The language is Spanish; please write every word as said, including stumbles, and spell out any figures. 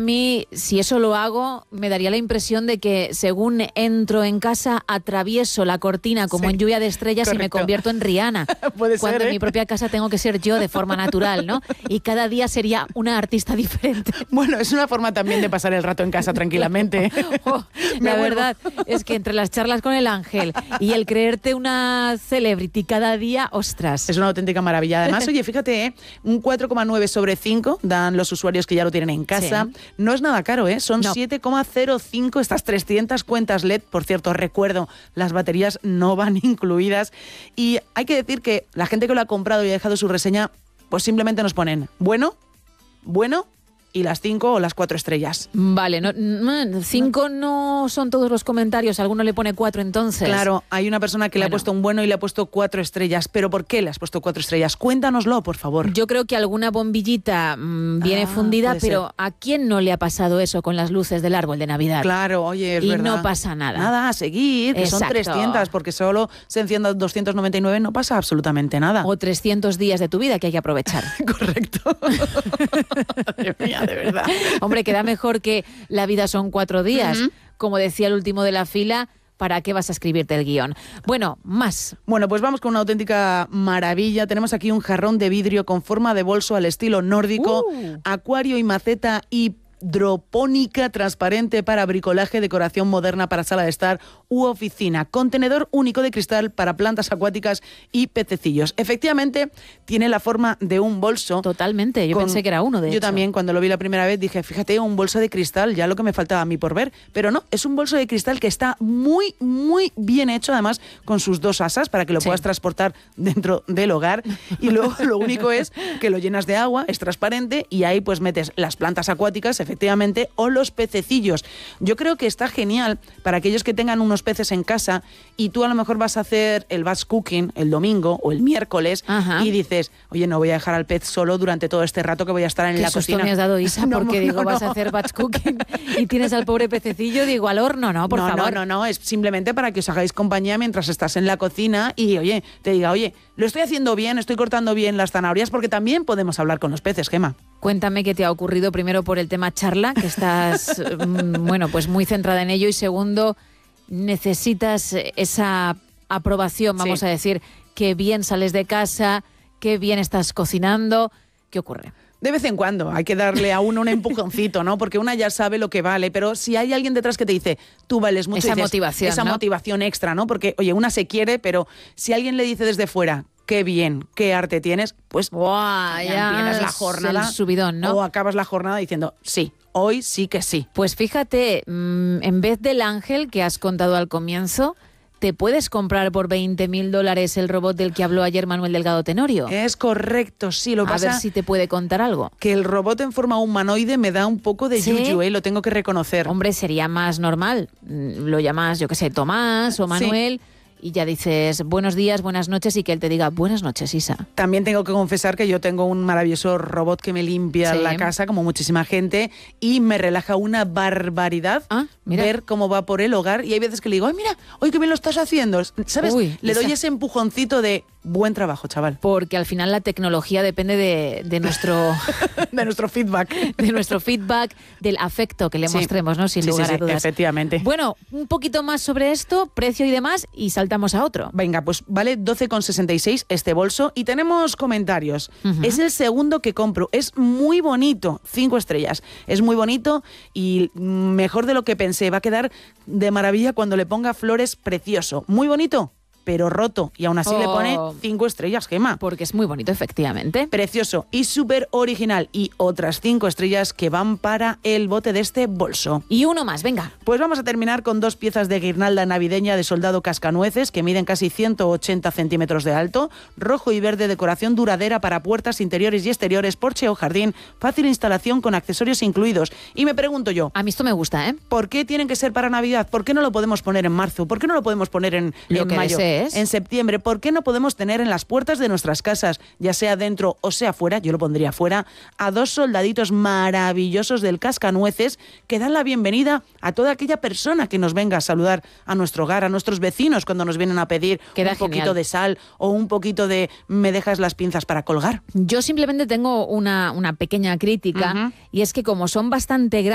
mí, si eso lo hago, me daría la impresión de que según entro en casa, atravieso la cortina como sí, en Lluvia de Estrellas correcto. y me convierto en Rihanna. Puede Cuando ser, ¿eh? en mi propia casa tengo que ser yo de forma natural, ¿no? Y cada día sería una artista diferente. Bueno, es una forma también de pasar el rato en casa tranquilamente. Oh, la verdad es que entre las charlas con el ángel y el creerte una celebrity cada día, ostras. Es una auténtica maravilla. Además, oye, fíjate, ¿eh? un cuatro coma nueve sobre cinco dan los usuarios que ya lo tienen en casa. Sí. No es nada caro, ¿eh? Son no. siete coma cero cinco estas trescientas cuentas L E D. Por cierto, recuerdo, las baterías no van incluidas. Y hay que decir que la gente que lo ha comprado y ha dejado su reseña, pues simplemente nos ponen bueno, bueno y las cinco o las cuatro estrellas. Vale, no, cinco no son todos los comentarios, alguno le pone cuatro entonces. Claro, hay una persona que bueno. le ha puesto un bueno y le ha puesto cuatro estrellas, pero ¿por qué le has puesto cuatro estrellas? Cuéntanoslo, por favor. Yo creo que alguna bombillita mmm, viene ah, fundida, pero ser. ¿a quién no le ha pasado eso con las luces del árbol de Navidad? Claro, oye, es y verdad. Y no pasa nada. Nada, a seguir, que Exacto. son trescientas, porque solo se enciendan doscientos noventa y nueve, no pasa absolutamente nada. O trescientos días de tu vida que hay que aprovechar. Correcto. Madre mía, de verdad. Hombre, queda mejor que la vida son cuatro días. Uh-huh. Como decía el último de la fila, ¿para qué vas a escribirte el guión? Bueno, más. Bueno, pues vamos con una auténtica maravilla. Tenemos aquí un jarrón de vidrio con forma de bolso al estilo nórdico, uh. acuario y maceta y hidropónica transparente para bricolaje, decoración moderna para sala de estar u oficina, contenedor único de cristal para plantas acuáticas y pececillos. Efectivamente, tiene la forma de un bolso. Totalmente, yo con... pensé que era uno de Yo hecho. también, cuando lo vi la primera vez, dije, fíjate, un bolso de cristal, ya lo que me faltaba a mí por ver, pero no, es un bolso de cristal que está muy, muy bien hecho, además con sus dos asas para que lo sí. puedas transportar dentro del hogar, y luego lo único es que lo llenas de agua, es transparente, y ahí pues metes las plantas acuáticas, efectivamente, o los pececillos. Yo creo que está genial para aquellos que tengan unos peces en casa y tú a lo mejor vas a hacer el batch cooking el domingo o el miércoles. Ajá. Y dices, oye, no voy a dejar al pez solo durante todo este rato que voy a estar en ¿Qué la susto cocina? Me has dado, Isa, no, porque no, digo, no, vas no. a hacer batch cooking y tienes al pobre pececillo, digo, al horno, no, por no, favor. No, no, no, es simplemente para que os hagáis compañía mientras estás en la cocina y, oye, te diga, oye, lo estoy haciendo bien, estoy cortando bien las zanahorias, porque también podemos hablar con los peces, Gemma. Cuéntame qué te ha ocurrido, primero por el tema charla, que estás, bueno, pues muy centrada en ello, y segundo, necesitas esa aprobación, vamos sí. a decir, que bien sales de casa, que bien estás cocinando. ¿Qué ocurre? De vez en cuando hay que darle a uno un empujoncito, ¿no? Porque una ya sabe lo que vale, pero si hay alguien detrás que te dice, tú vales mucho, esa dices, motivación, esa ¿no? motivación extra, ¿no? Porque, oye, una se quiere, pero si alguien le dice desde fuera, qué bien, qué arte tienes, pues Buah, ya empiezas la jornada, el subidón, ¿no? O acabas la jornada diciendo, sí, hoy sí que sí. Pues fíjate, en vez del ángel que has contado al comienzo, ¿te puedes comprar por veinte mil dólares el robot del que habló ayer Manuel Delgado Tenorio? Es correcto, sí. Lo a pasa ver si te puede contar algo. Que el robot en forma humanoide me da un poco de ¿sí? yuyu, ¿eh? Lo tengo que reconocer. Hombre, sería más normal. Lo llamas, yo qué sé, Tomás o Manuel... Sí. Y ya dices buenos días, buenas noches, y que él te diga buenas noches, Isa. También tengo que confesar que yo tengo un maravilloso robot que me limpia sí. la casa, como muchísima gente, y me relaja una barbaridad ah, ver cómo va por el hogar. Y hay veces que le digo, ay, mira, hoy qué bien lo estás haciendo. ¿Sabes? Uy, le doy esa... ese empujoncito de buen trabajo, chaval. Porque al final la tecnología depende de, de nuestro... de nuestro feedback. De nuestro feedback, del afecto que le sí. mostremos, ¿no? Sin sí, lugar sí, a dudas. Sí, efectivamente. Bueno, un poquito más sobre esto, precio y demás, y saltamos a otro. Venga, pues vale doce con sesenta y seis este bolso, y tenemos comentarios. Uh-huh. Es el segundo que compro. Es muy bonito. Cinco estrellas. Es muy bonito y mejor de lo que pensé. Va a quedar de maravilla cuando le ponga flores, precioso. Muy bonito, pero roto, y aún así oh. le pone cinco estrellas, Gemma. Porque es muy bonito, efectivamente. Precioso y súper original, y otras cinco estrellas que van para el bote de este bolso. Y uno más, venga. Pues vamos a terminar con dos piezas de guirnalda navideña de soldado cascanueces que miden casi ciento ochenta centímetros de alto, rojo y verde, decoración duradera para puertas interiores y exteriores, porche o jardín, fácil instalación con accesorios incluidos. Y me pregunto yo... A mí esto me gusta, ¿eh? ¿Por qué tienen que ser para Navidad? ¿Por qué no lo podemos poner en marzo? ¿Por qué no lo podemos poner en, lo en que mayo? Desee. En septiembre. ¿Por qué no podemos tener en las puertas de nuestras casas, ya sea dentro o sea fuera, yo lo pondría fuera, a dos soldaditos maravillosos del cascanueces que dan la bienvenida a toda aquella persona que nos venga a saludar a nuestro hogar, a nuestros vecinos cuando nos vienen a pedir Queda un genial. poquito de sal o un poquito de me dejas las pinzas para colgar? Yo simplemente tengo una, una pequeña crítica, uh-huh. y es que como son bastante grandes,